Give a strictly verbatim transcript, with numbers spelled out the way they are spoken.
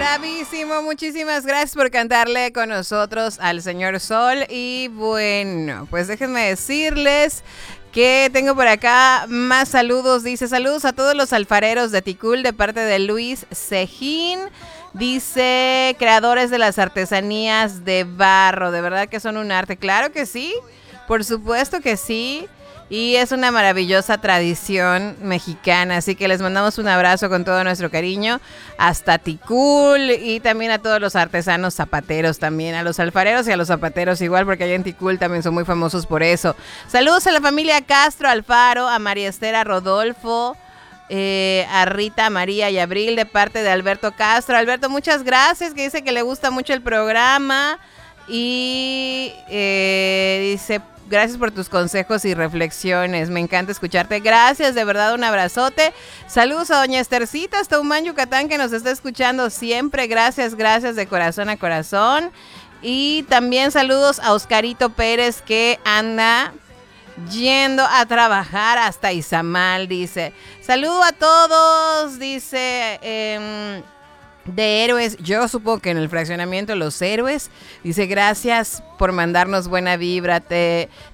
Bravísimo, muchísimas gracias por cantarle con nosotros al señor Sol. Y bueno, pues déjenme decirles que tengo por acá más saludos. Dice, saludos a todos los alfareros de Ticul de parte de Luis Cejín. Dice, creadores de las artesanías de barro, de verdad que son un arte. Claro que sí, por supuesto que sí. Y es una maravillosa tradición mexicana, así que les mandamos un abrazo con todo nuestro cariño hasta Ticul y también a todos los artesanos zapateros también, a los alfareros y a los zapateros igual, porque allá en Ticul también son muy famosos por eso. Saludos a la familia Castro Alfaro, a María Esther, a Rodolfo, eh, a Rita, María y Abril de parte de Alberto Castro. Alberto, muchas gracias, que dice que le gusta mucho el programa y eh, dice... Gracias por tus consejos y reflexiones. Me encanta escucharte. Gracias, de verdad, un abrazote. Saludos a doña Estercita hasta Humán, Yucatán, que nos está escuchando siempre. Gracias, gracias de corazón a corazón. Y también saludos a Oscarito Pérez, que anda yendo a trabajar hasta Izamal, dice. Saludo a todos, dice... Eh, de héroes, yo supongo que en el fraccionamiento Los Héroes, dice gracias por mandarnos buena vibra, te,